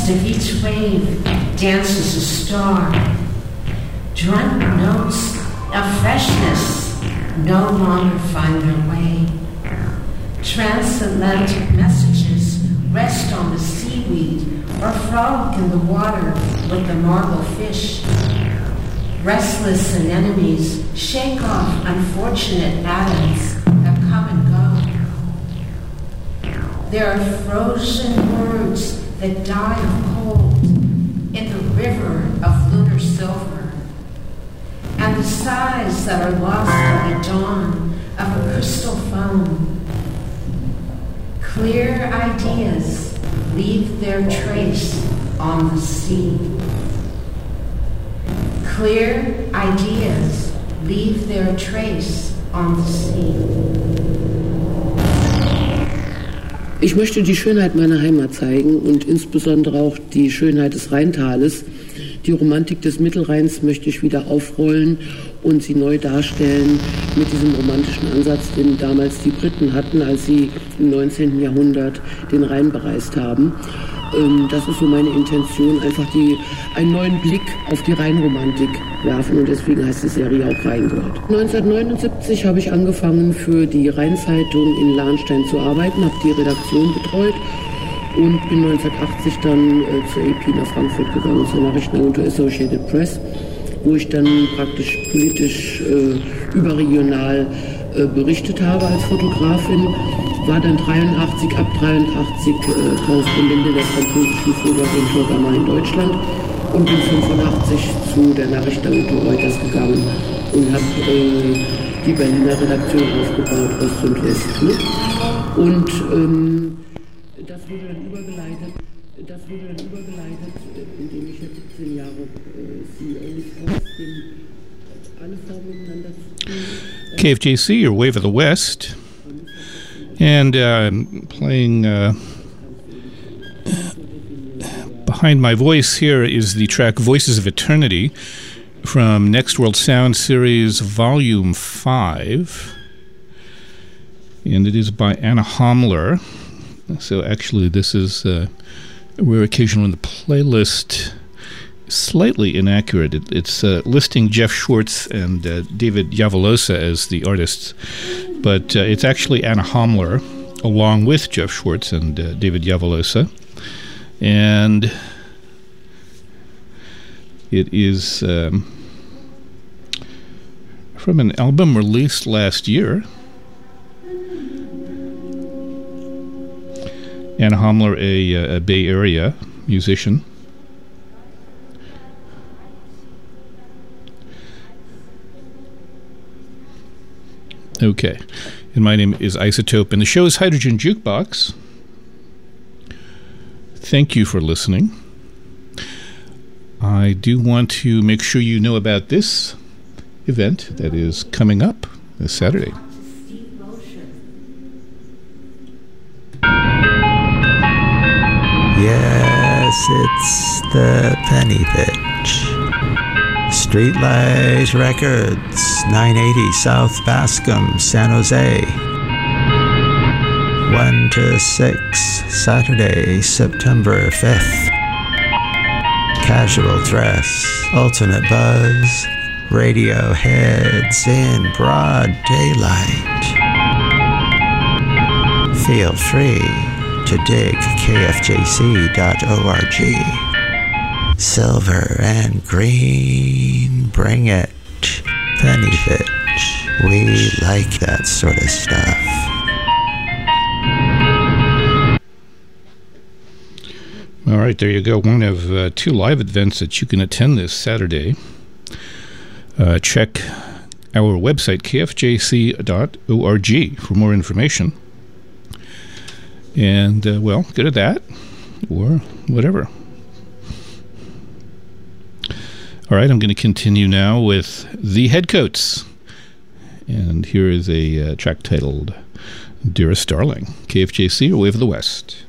crest of each wave dances a star. Drunk notes of freshness no longer find their way. Transatlantic messages rest on the seaweed or frolic in the water with the marble fish. Restless anemones shake off unfortunate atoms that come and go. There are frozen words that die of cold in the river of lunar silver, and the sighs that are lost at the dawn of a crystal foam. Clear ideas leave their trace on the sea. Clear ideas leave their trace on the sea. Ich möchte die Schönheit meiner Heimat zeigen und insbesondere auch die Schönheit des Rheintales. Die Romantik des Mittelrheins möchte ich wieder aufrollen und sie neu darstellen mit diesem romantischen Ansatz, den damals die Briten hatten, als sie im 19. Jahrhundert den Rhein bereist haben. Das ist so meine Intention, einfach einen neuen Blick auf die Rheinromantik werfen und deswegen heißt die Serie auch Rheingehört. 1979 habe ich angefangen für die Rheinzeitung in Lahnstein zu arbeiten, habe die Redaktion betreut und bin 1980 dann zur AP nach Frankfurt gegangen, zur Nachrichtenagentur Associated Press, wo ich dann praktisch politisch überregional berichtet habe als Fotografin. War dann ab 83 Korrespondentin der französischen Fotoagentur Gamma in Deutschland und bin 85 zu der Nachrichtenagentur Reuters gegangen und habe die Berliner Redaktion aufgebaut, Ost und West. Ne? Und das wurde dann übergeleitet, indem ich ja 17 Jahre CEO aus alle Formen miteinander zu tun. KFJC, your Wave of the West. And playing behind my voice here is the track Voices of Eternity from Next World Sound Series Volume 5. And it is by Anna Homler. So actually this is a rare occasion when the playlist is slightly inaccurate. It's listing Jeff Schwartz and David Yavolosa as the artists. But it's actually Anna Homler, along with Jeff Schwartz and David Yavolosa. And it is from an album released last year. Anna Homler, a Bay Area musician. Okay, and my name is Isotope, and the show is Hydrogen Jukebox. Thank you for listening. I do want to make sure you know about this event that is coming up this Saturday. Yes, it's the Penny Pitch. Streetlight Records, 980 South Bascom, San Jose. 1 to 6, Saturday, September 5th. Casual dress, ultimate buzz, radio heads in broad daylight. Feel free to dig kfjc.org. Silver and green, bring it. Penny Pitch, we like that sort of stuff. All right, there you go. One of two live events that you can attend this Saturday. Check our website, kfjc.org, for more information. And, well, go to that or whatever. All right, I'm going to continue now with The Headcoats. And here is a track titled Dearest Darling, KFJC or Wave of the West.